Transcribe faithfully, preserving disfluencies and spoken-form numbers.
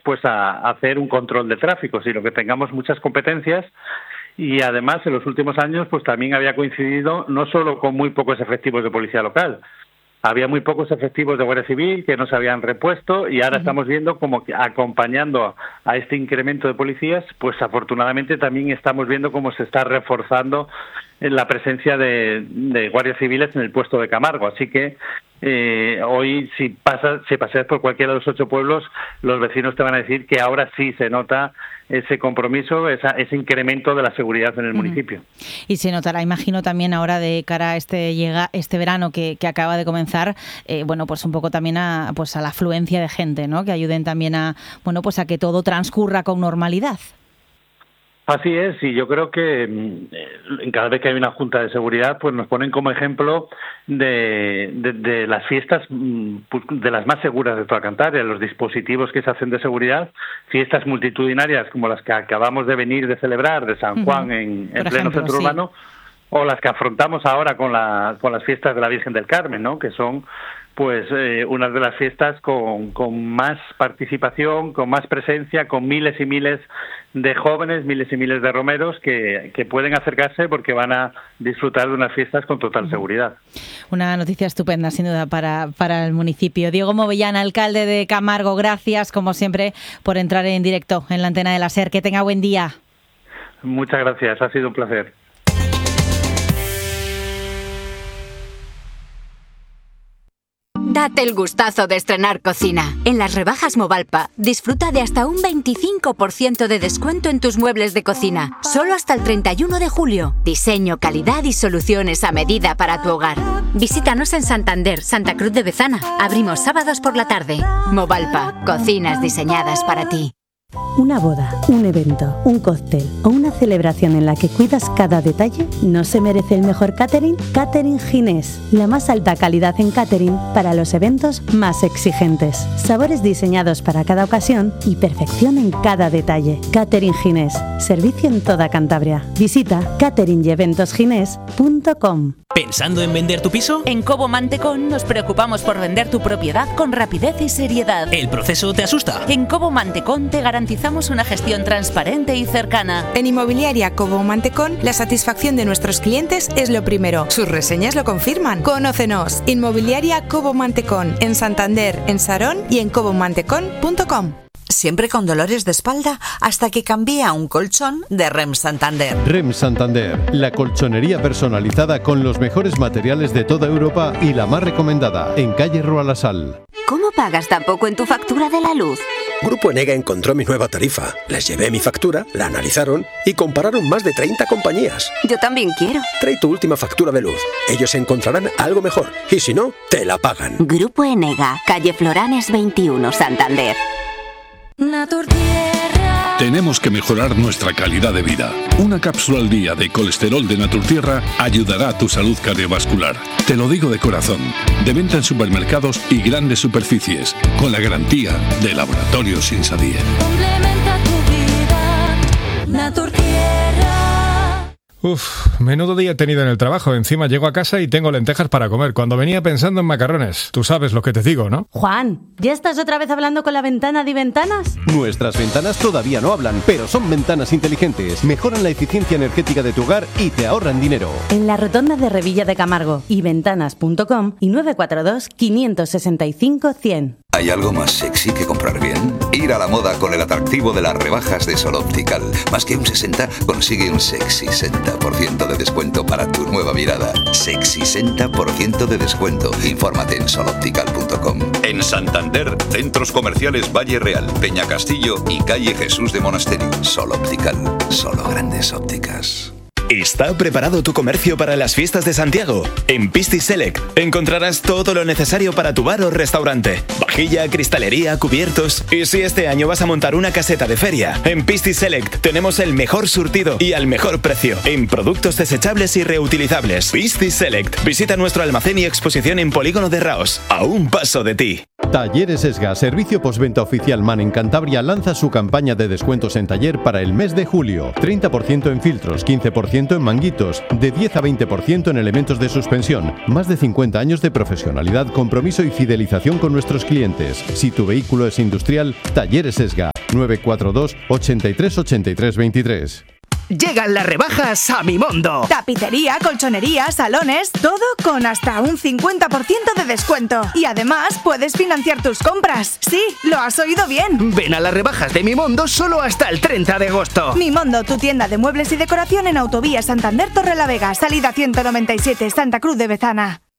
pues a, a hacer un control de tráfico, sino que tengamos muchas competencias. Y además, en los últimos años, pues también había coincidido no solo con muy pocos efectivos de policía local, había muy pocos efectivos de Guardia Civil que no se habían repuesto, y ahora uh-huh. estamos viendo como que acompañando a, a este incremento de policías, pues afortunadamente también estamos viendo cómo se está reforzando la presencia de, de guardias civiles en el puesto de Camargo. Así que eh, hoy, si pasas, si paseas por cualquiera de los ocho pueblos, los vecinos te van a decir que ahora sí se nota ese compromiso, esa, ese incremento de la seguridad en el uh-huh. municipio. Y se notará, imagino, también ahora de cara a este llega este verano que, que acaba de comenzar, eh, bueno, pues un poco también a, pues a la afluencia de gente, ¿no? Que ayuden también a, bueno, pues a que todo transcurra con normalidad. Así es, y yo creo que eh, cada vez que hay una junta de seguridad, pues nos ponen como ejemplo de, de, de las fiestas de las más seguras de toda Cantabria, los dispositivos que se hacen de seguridad, fiestas multitudinarias como las que acabamos de venir de celebrar de San Juan uh-huh. en, en pleno ejemplo, centro sí. urbano, o las que afrontamos ahora con, la, con las fiestas de la Virgen del Carmen, ¿no? Que son pues eh, una de las fiestas con, con más participación, con más presencia, con miles y miles de jóvenes, miles y miles de romeros que, que pueden acercarse porque van a disfrutar de unas fiestas con total seguridad. Una noticia estupenda, sin duda, para, para el municipio. Diego Movillán, alcalde de Camargo, gracias, como siempre, por entrar en directo en la antena de la SER. Que tenga buen día. Muchas gracias, ha sido un placer. Date el gustazo de estrenar cocina. En las rebajas Movalpa, disfruta de hasta un veinticinco por ciento de descuento en tus muebles de cocina. Solo hasta el treinta y uno de julio. Diseño, calidad y soluciones a medida para tu hogar. Visítanos en Santander, Santa Cruz de Bezana. Abrimos sábados por la tarde. Movalpa, cocinas diseñadas para ti. Una boda, un evento, un cóctel o una celebración en la que cuidas cada detalle, ¿no se merece el mejor catering? Catering Ginés, la más alta calidad en catering para los eventos más exigentes. Sabores diseñados para cada ocasión y perfección en cada detalle. Catering Ginés, servicio en toda Cantabria. Visita catering y eventos ginés punto com. ¿Pensando en vender tu piso? En Cobo Mantecón nos preocupamos por vender tu propiedad con rapidez y seriedad. ¿El proceso te asusta? En Cobo Mantecón te garantizamos una gestión transparente y cercana. En Inmobiliaria Cobo Mantecón, la satisfacción de nuestros clientes es lo primero. Sus reseñas lo confirman. Conócenos. Inmobiliaria Cobo Mantecón, en Santander, en Sarón y en cobo mantecón punto com. Siempre con dolores de espalda hasta que cambié a un colchón de REM Santander. REM Santander, la colchonería personalizada con los mejores materiales de toda Europa y la más recomendada, en calle Rua La Sal. ¿Cómo pagas tan poco en tu factura de la luz? Grupo Enega encontró mi nueva tarifa. Les llevé mi factura, la analizaron y compararon más de treinta compañías. Yo también quiero. Trae tu última factura de luz. Ellos encontrarán algo mejor y si no, te la pagan. Grupo Enega, calle Floranes veintiuno, Santander. Naturtierra. Tenemos que mejorar nuestra calidad de vida. Una cápsula al día de colesterol de Naturtierra ayudará a tu salud cardiovascular. Te lo digo de corazón. De venta en supermercados y grandes superficies, con la garantía de Laboratorios Insadier. Complementa tu vida, Naturtierra. Uf, menudo día he tenido en el trabajo. Encima llego a casa y tengo lentejas para comer, cuando venía pensando en macarrones. Tú sabes lo que te digo, ¿no? Juan, ¿ya estás otra vez hablando con la ventana de Ventanas? Nuestras ventanas todavía no hablan, pero son ventanas inteligentes. Mejoran la eficiencia energética de tu hogar y te ahorran dinero. En la rotonda de Revilla de Camargo y ventanas punto com y nueve cuatro dos, cinco seis cinco, cien. ¿Hay algo más sexy que comprar bien? Ir a la moda con el atractivo de las rebajas de Sol Optical. Más que un sesenta, consigue un sexy sesenta por ciento de descuento para tu nueva mirada. Sexy sesenta por ciento de descuento. Infórmate en sol optical punto com. En Santander, centros comerciales Valle Real, Peña Castillo y calle Jesús de Monasterio. Sol Optical, solo grandes ópticas. ¿Está preparado tu comercio para las fiestas de Santiago? En Pistis Select encontrarás todo lo necesario para tu bar o restaurante. Vajilla, cristalería, cubiertos. Y si este año vas a montar una caseta de feria, en Pistis Select tenemos el mejor surtido y al mejor precio en productos desechables y reutilizables. Pistis Select. Visita nuestro almacén y exposición en Polígono de Raos, a un paso de ti. Talleres Esga, servicio postventa oficial MAN en Cantabria, lanza su campaña de descuentos en taller para el mes de julio. treinta por ciento en filtros, quince por ciento en manguitos, de diez a veinte por ciento en elementos de suspensión. Más de cincuenta años de profesionalidad, compromiso y fidelización con nuestros clientes. Si tu vehículo es industrial, Talleres Esga. nueve cuatro dos, ochenta y tres, ochenta y tres, veintitrés. Llegan las rebajas a Mimondo. Tapicería, colchonería, salones, todo con hasta un cincuenta por ciento de descuento. Y además puedes financiar tus compras. Sí, lo has oído bien. Ven a las rebajas de Mimondo solo hasta el treinta de agosto. Mimondo, tu tienda de muebles y decoración en Autovía Santander Torrelavega, salida ciento noventa y siete, Santa Cruz de Bezana.